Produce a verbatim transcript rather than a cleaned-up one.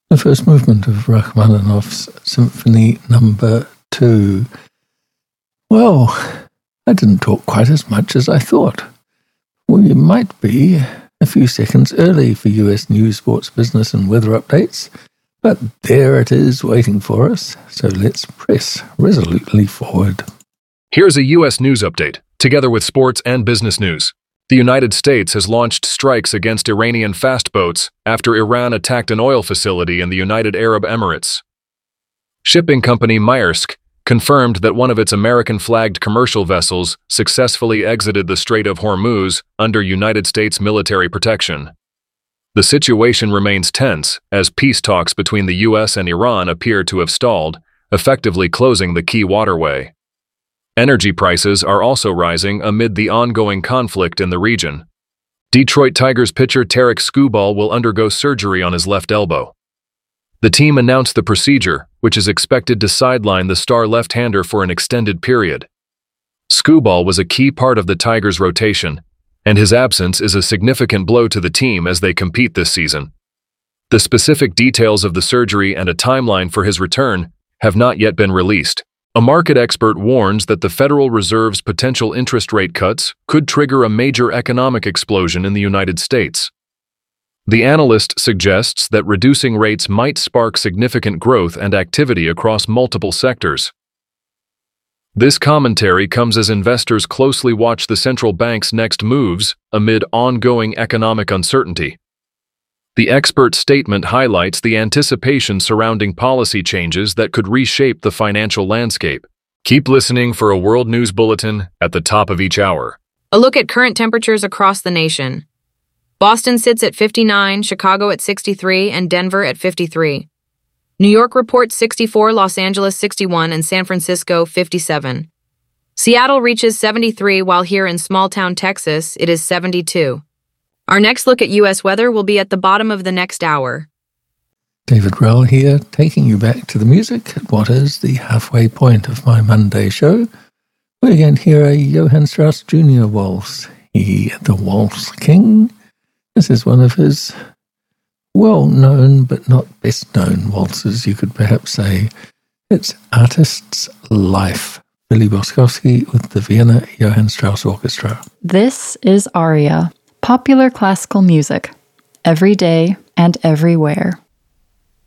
the first movement of Rachmaninoff's Symphony Number Two. Well, I didn't talk quite as much as I thought. We might be a few seconds early for U S news, sports, business, and weather updates, but there it is waiting for us, so let's press resolutely forward. Here's a U S news update, together with sports and business news. The United States has launched strikes against Iranian fast boats after Iran attacked an oil facility in the United Arab Emirates. Shipping company Maersk confirmed that one of its American-flagged commercial vessels successfully exited the Strait of Hormuz under United States military protection. The situation remains tense as peace talks between the U S and Iran appear to have stalled, effectively closing the key waterway. Energy prices are also rising amid the ongoing conflict in the region. Detroit Tigers pitcher Tarik Skubal will undergo surgery on his left elbow. The team announced the procedure, which is expected to sideline the star left-hander for an extended period. Skubal was a key part of the Tigers' rotation, and his absence is a significant blow to the team as they compete this season. The specific details of the surgery and a timeline for his return have not yet been released. A market expert warns that the Federal Reserve's potential interest rate cuts could trigger a major economic explosion in the United States. The analyst suggests that reducing rates might spark significant growth and activity across multiple sectors. This commentary comes as investors closely watch the central bank's next moves amid ongoing economic uncertainty. The expert statement highlights the anticipation surrounding policy changes that could reshape the financial landscape. Keep listening for a world news bulletin at the top of each hour. A look at current temperatures across the nation. Boston sits at fifty-nine, Chicago at sixty-three, and Denver at fifty-three. New York reports sixty-four, Los Angeles sixty-one, and San Francisco fifty-seven. Seattle reaches seventy-three, while here in small-town Texas, it is seventy-two. Our next look at U S weather will be at the bottom of the next hour. David Rell here, taking you back to the music at what is the halfway point of my Monday show. We're going to hear a Johann Strauss Junior waltz, he the Waltz King. This is one of his well-known but not best-known waltzes, you could perhaps say. It's Artist's Life. Billy Boskowski with the Vienna Johann Strauss Orchestra. This is Aria, popular classical music, every day and everywhere.